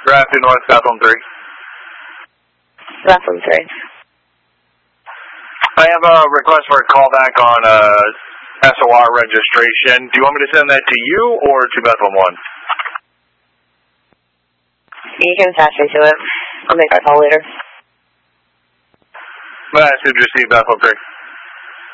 Grafton North, Bethlehem 3. Bethlehem 3. I have a request for a callback on SOR registration. Do you want me to send that to you or to Bethlehem 1? You can attach me to it. I'll make that call later. Message received, Bethlehem 3.